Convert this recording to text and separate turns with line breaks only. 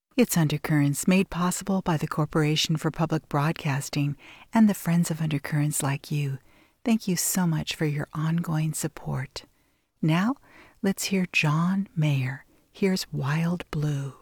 It's Undercurrents, made possible by the Corporation for Public Broadcasting and the friends of Undercurrents like you. Thank you so much for your ongoing support. Now, let's hear John Mayer. Here's Wild Blue.